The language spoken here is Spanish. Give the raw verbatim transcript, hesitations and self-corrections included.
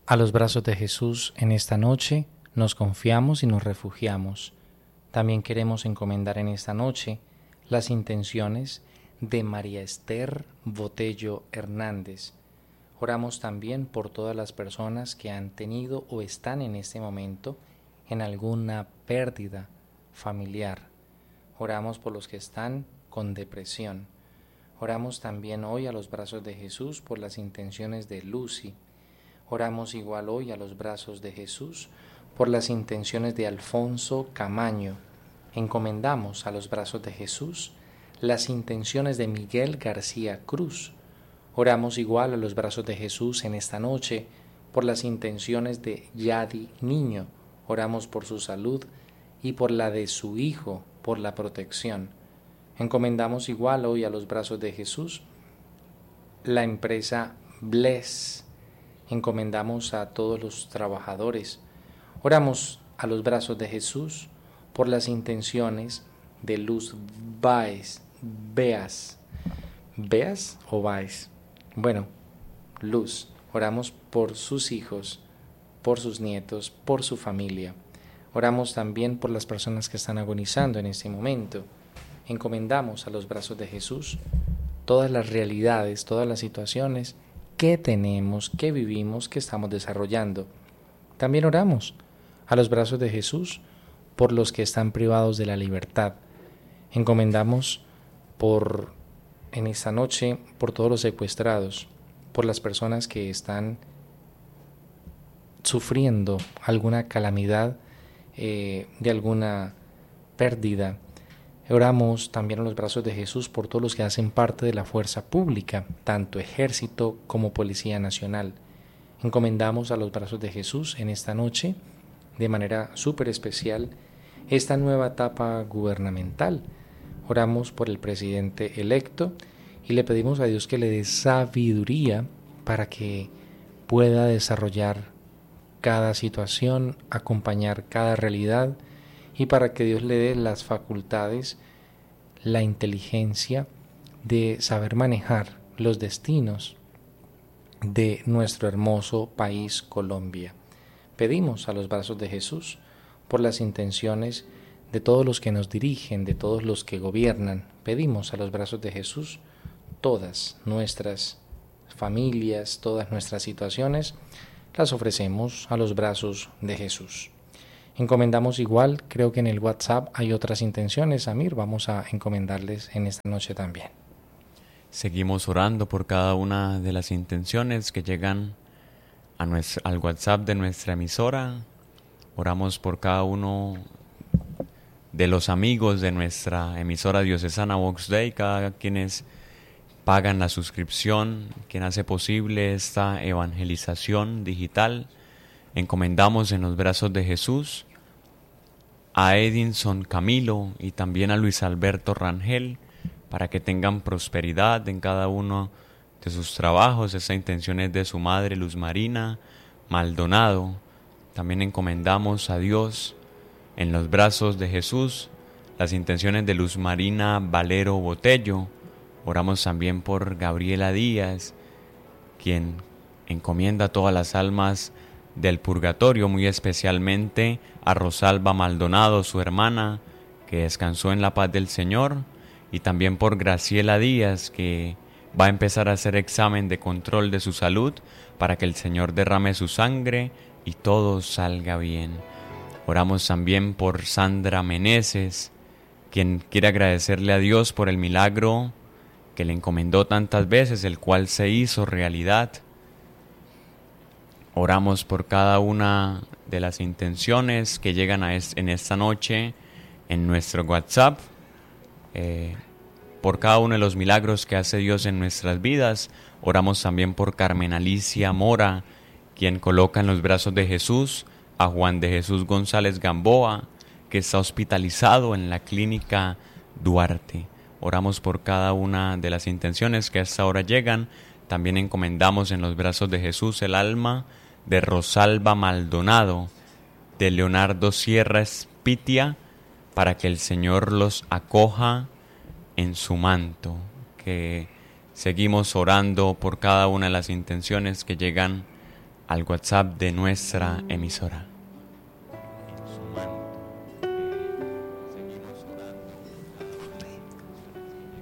A los brazos de Jesús en esta noche nos confiamos y nos refugiamos. También queremos encomendar en esta noche las intenciones de María Esther Botello Hernández. Oramos también por todas las personas que han tenido o están en este momento en alguna pérdida familiar. Oramos por los que están con depresión. Oramos también hoy a los brazos de Jesús por las intenciones de Lucy. Oramos igual hoy a los brazos de Jesús por las intenciones de Alfonso Camaño. Encomendamos a los brazos de Jesús las intenciones de Miguel García Cruz. Oramos igual a los brazos de Jesús en esta noche por las intenciones de Yadi Niño. Oramos por su salud y por la de su hijo, por la protección. Encomendamos igual hoy a los brazos de Jesús la empresa Bless. Encomendamos a todos los trabajadores. Oramos a los brazos de Jesús por las intenciones de Luz Baez, Beas, Beas o Baez. Bueno, Luz. Oramos por sus hijos, por sus nietos, por su familia. Oramos también por las personas que están agonizando en este momento. Encomendamos a los brazos de Jesús todas las realidades, todas las situaciones que tenemos, que vivimos, que estamos desarrollando. También oramos a los brazos de Jesús por los que están privados de la libertad. Encomendamos por en esta noche por todos los secuestrados, por las personas que están sufriendo alguna calamidad, eh, de alguna pérdida. Oramos también a los brazos de Jesús por todos los que hacen parte de la fuerza pública, tanto ejército como policía nacional. Encomendamos a los brazos de Jesús en esta noche, de manera súper especial, esta nueva etapa gubernamental. Oramos por el presidente electo y le pedimos a Dios que le dé sabiduría para que pueda desarrollar cada situación, acompañar cada realidad, y para que Dios le dé las facultades, la inteligencia de saber manejar los destinos de nuestro hermoso país Colombia. Pedimos a los brazos de Jesús por las intenciones de todos los que nos dirigen, de todos los que gobiernan. Pedimos a los brazos de Jesús todas nuestras familias, todas nuestras situaciones, las ofrecemos a los brazos de Jesús. Encomendamos igual, creo que en el WhatsApp hay otras intenciones, Amir, vamos a encomendarles en esta noche también. Seguimos orando por cada una de las intenciones que llegan a nuestro, al WhatsApp de nuestra emisora. Oramos por cada uno de los amigos de nuestra emisora diocesana Vox Dei, cada quienes pagan la suscripción, quien hace posible esta evangelización digital. Encomendamos en los brazos de Jesús a Edinson Camilo y también a Luis Alberto Rangel para que tengan prosperidad en cada uno de sus trabajos. Esa intención es de su madre Luz Marina Maldonado. También encomendamos a Dios en los brazos de Jesús las intenciones de Luz Marina Valero Botello. Oramos también por Gabriela Díaz, quien encomienda todas las almas del purgatorio, muy especialmente a Rosalba Maldonado, su hermana, que descansó en la paz del Señor, y también por Graciela Díaz, que va a empezar a hacer examen de control de su salud para que el Señor derrame su sangre y todo salga bien. Oramos también por Sandra Meneses, quien quiere agradecerle a Dios por el milagro que le encomendó tantas veces, el cual se hizo realidad. Oramos por cada una de las intenciones que llegan a es, en esta noche en nuestro WhatsApp, eh, por cada uno de los milagros que hace Dios en nuestras vidas. Oramos también por Carmen Alicia Mora, quien coloca en los brazos de Jesús a Juan de Jesús González Gamboa, que está hospitalizado en la clínica Duarte. Oramos por cada una de las intenciones que hasta ahora llegan. También encomendamos en los brazos de Jesús el alma de Rosalba Maldonado, de Leonardo Sierra Espitia, para que el Señor los acoja en su manto. Que seguimos orando por cada una de las intenciones que llegan al WhatsApp de nuestra emisora. En su mano.